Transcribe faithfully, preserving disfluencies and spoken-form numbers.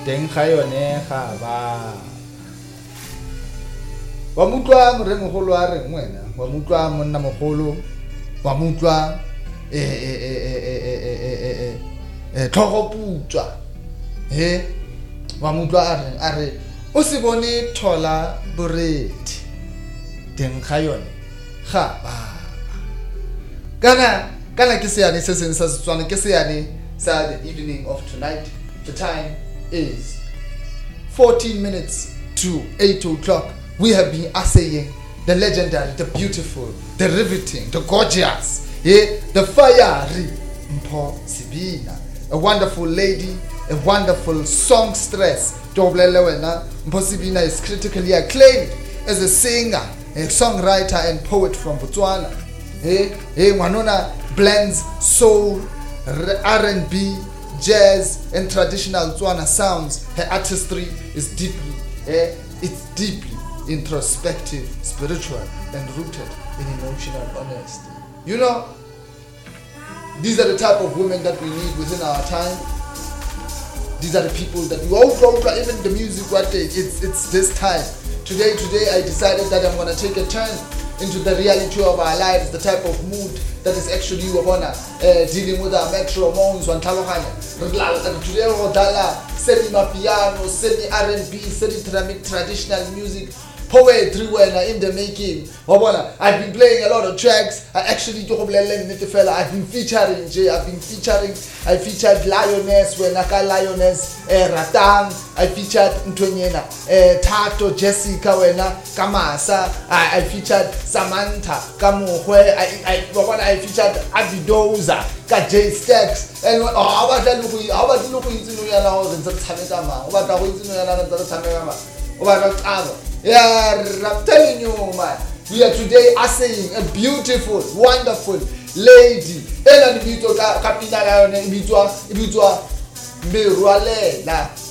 teng ga yone ga ba wa mutlwa moreng mogolo a reng wena wa mutlwa monna mogolo wa mutlwa e e e e e e e tlhogoputswa he wa mutlwa a reng a re o se bone thola boreti teng ga yone ga ba kana kana ke seane se seng sa Setswana ke seane sa the evening of tonight. The time is fourteen minutes to eight o'clock. We have been assaying the legendary, the beautiful, the riveting, the gorgeous, yeah, the fiery Mpho Sibina, a wonderful lady, a wonderful songstress. Mpho Sibina is critically acclaimed as a singer, a songwriter and poet from Botswana. Hey, hey, Wanona blends soul, R and B, jazz, and traditional Tswana sounds. Her artistry is deeply, eh, it's deeply introspective, spiritual, and rooted in emotional honesty. You know, these are the type of women that we need within our time. These are the people that we all go for. Even the music, what they, it's it's this time. Today, today, I decided that I'm gonna take a turn into the reality of our lives, the type of mood that is actually wabona uh, dealing with our metro moans one taloganya. Today we'll semi piano, semi R and B, semi traditional music, poetry when in the making. Wabona, I've been playing a lot of tracks. I actually do I've been featuring Jay, I've been featuring, I featured Lioness when Naka Lioness, uh, Ratang, I featured Ntonyena, uh, Tato, Jessica wena Kamasa, I, I featured Samantha, Kamuhwe, I I I featured Abidoza, Ka J Stacks, and oh, how about that look how about look into Nuyana and Tamekama, what are we doing another Tamekama? What about yeah, I'm telling you, man. We are today assaying a beautiful, wonderful lady. Ela ni bito ka kapina na ni bito bito Mirwalela.